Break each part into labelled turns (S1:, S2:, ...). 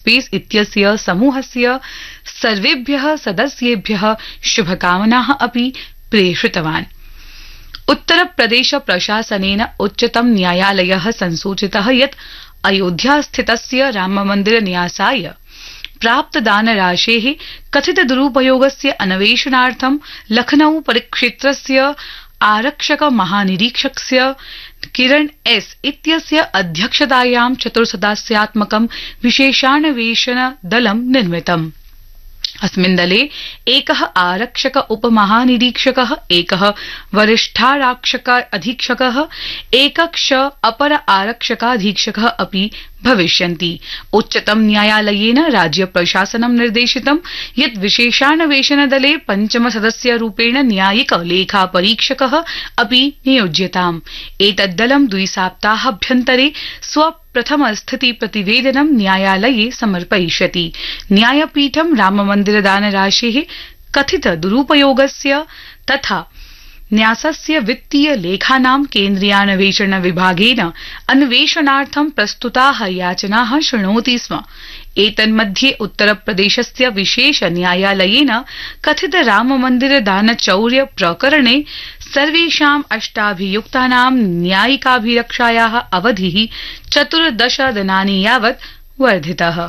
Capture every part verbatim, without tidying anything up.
S1: Space इत्यस्य समूहस्य सर्वेभ्यः सदस्येभ्यः शुभकामनाः अपि प्रेषितवान्। उत्तर प्रदेश प्रशासनेन उच्चतम न्यायालयः संसूचितः यत् अयोध्या स्थितस्य राममन्दिर न्यासाय प्राप्तदानराशेः कथित दुरुपयोगस्य अन्वेषणार्थं लखनऊ परिक्षेत्रस्य आरक्षक महानिरीक्षकस्य किरण एस इत्यस्य अध्यक्षतायां चतुर्सदस्यात्मकं विशेषान्वेषण दलं निर्मितम्। अस्मिन् दले एकः आरक्षक उपमहानिरीक्षकः, एकः वरिष्ठारक्षक अधीक्षकः, एकः अपर आरक्षकाधीक्षकः अपि भविष्यन्ति। उच्चतम न्यायालयेन राज्य प्रशासनं निर्देशितं यत् विशेषान्वेषण दले पंचम सदस्य रूपेण न्यायिक लेखा परीक्षकः अपि नियोज्यताम्। एतद् दलं द्विसप्ताहाभ्यन्तरे स्व प्रथम स्थिति प्रतिवेदनं न्यायालये समर्पयिष्यति। न्यायपीठं राममन्दिर दानराशेः कथित दुरुपयोगस्य तथा न्यासस्य वित्तीय लेखानां केन्द्रीयान्वेषण विभागेन अन्वेषणार्थं प्रस्तुताः याचनाः शृणोति स्म। एतन्मध्ये उत्तरप्रदेशस्य विशेष न्यायालयेन कथित राममन्दिर दानचौर्य प्रकरणे सर्वेषाम् अष्टाभियुक्तानां न्यायिकाभिरक्षायाः अवधिः चतुर्दश दिनानि यावत् वर्धितः।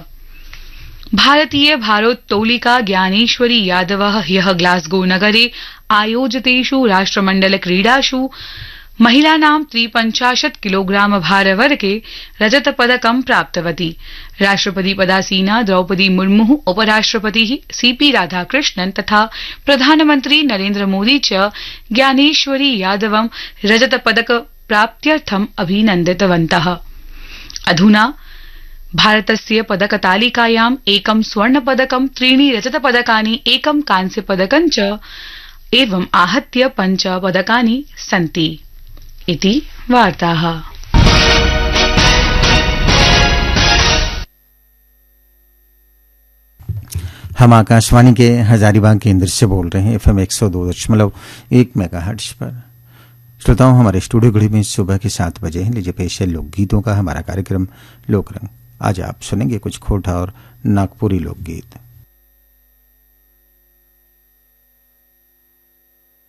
S1: भारतीय भारोत्तोलिका ज्ञानेश्वरी यादवः ह्यः ग्लासगो नगरे आयोजितेषु राष्ट्रमण्डल क्रीडासु महिलानां त्रिपञ्चाशत् किलोग्राम भारवर्गे रजतपदकं प्राप्तवती। राष्ट्रपति पदासीना द्रौपदी मुर्मुः, उपराष्ट्रपतिः सीपी राधाकृष्णन् तथा प्रधानमन्त्री नरेन्द्र मोदी च ज्ञानेश्वरी यादवं रजतपदक प्राप्त्यर्थम् अभिनन्दितवन्तः। अधुना भारतस्य पदकतालिकायाम् एकं स्वर्णपदकं, त्रीणि रजतपदकानि, एकं कांस्यपदकं च एवं आहत्य पञ्च पदकानि सन्ति। इति वार्ताः।
S2: हम आकाशवाणी के हजारीबाग केंद्र से बोल रहे हैं एफएम एक सौ दो दशमलव एक मेगाहर्ट्ज पर। श्रोताओं, हमारे स्टूडियो घड़ी में सुबह के सात बजे हैं। लीजिए पेश है लोकगीतों का हमारा कार्यक्रम लोकरंग। आज आप सुनेंगे कुछ खोटा और नागपुरी लोकगीत।